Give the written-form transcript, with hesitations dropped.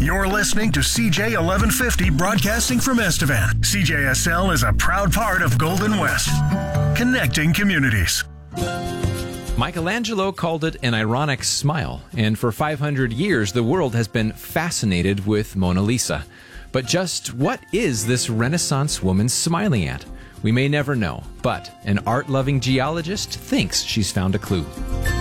You're listening to CJ 1150 broadcasting from Estevan. CJSL is a proud part of Golden West, connecting communities. Michelangelo called it an ironic smile, and for 500 years the world has been fascinated with Mona Lisa. But just what is this Renaissance woman smiling at? We may never know, but an art-loving geologist thinks she's found a clue.